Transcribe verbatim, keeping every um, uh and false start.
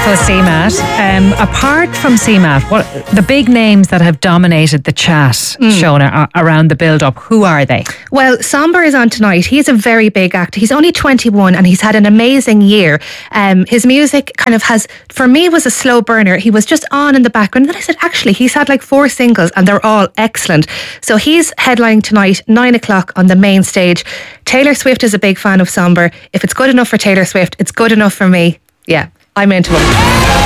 Wonderful C MAT. Um, apart from C MAT, what the big names that have dominated the chat, mm. Shona, around the build-up, who are they? Well, Somber is on tonight. He's a very big actor. He's only twenty-one and he's had an amazing year. Um, his music kind of has, for me, was a slow burner. He was just on in the background. And then I said, actually, he's had like four singles and they're all excellent. So he's headlining tonight, nine o'clock on the main stage. Taylor Swift is a big fan of Somber. If it's good enough for Taylor Swift, it's good enough for me. Yeah, I'm into him.